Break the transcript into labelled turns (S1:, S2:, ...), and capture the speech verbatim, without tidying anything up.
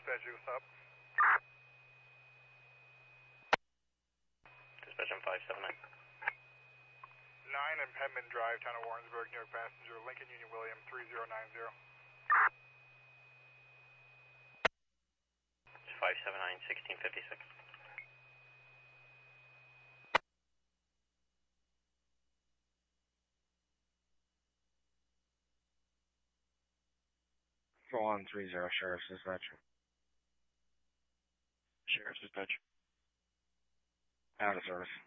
S1: Dispatch, what's up?
S2: Dispatch on five seven nine.
S1: nine and Penman Drive, town of Warrensburg, New York passenger, Lincoln Union William, three zero nine zero.
S2: five seven nine, sixteen fifty-six.
S3: four one three zero, Sheriff's Dispatch. Sheriff's Dispatch. Out of service.